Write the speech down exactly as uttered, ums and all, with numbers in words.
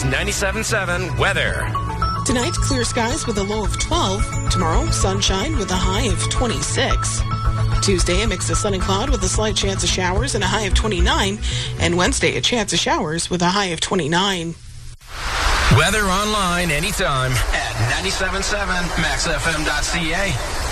News ninety-seven point seven weather. Tonight, clear skies with a low of twelve. Tomorrow, sunshine with a high of twenty-six. Tuesday, a mix of sun and cloud with a slight chance of showers and a high of twenty-nine. And Wednesday, a chance of showers with a high of twenty-nine. Weather online anytime at ninety-seven point seven max f m dot c a.